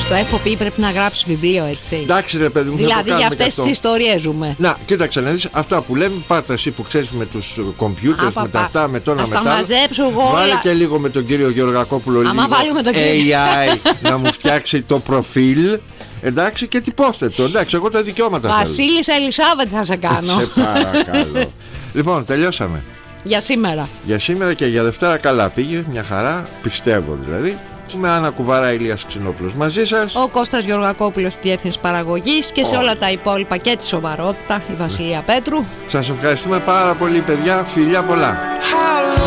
Το έχω πει, πρέπει να γράψει βιβλίο, έτσι. Εντάξει, ρε παιδί μου, δηλαδή για αυτές τις ιστορίες ζούμε. Να, κοίταξε να δεις αυτά που λέμε. Πάρτε εσύ που ξέρεις με τους κομπιούτερς, με τα αυτά, με το ένα μετά. Να τα μαζέψω εγώ. Βάλε και λίγο με τον κύριο Γεωργακόπουλο, λίγο AI να μου φτιάξει το προφίλ. Εντάξει, και τυπώστε το. Εντάξει, εγώ τα δικαιώματα θέλω. Βασίλισσα Ελισάβετ θα σε κάνω. Σε παρακαλώ. Λοιπόν, τελειώσαμε. Για σήμερα. Για σήμερα και για Δευτέρα καλά πήγε. Μια χαρά, πιστεύω δηλαδή. Με Άννα Κουβαρά, Ηλίας Ξινόπουλος μαζί σας. Ο Κώστας Γεωργακόπουλος στη διεύθυνση παραγωγής. Και σε όλα τα υπόλοιπα και τη σοβαρότητα η Βασιλεία Πέτρου. Σας ευχαριστούμε πάρα πολύ, παιδιά. Φιλιά πολλά.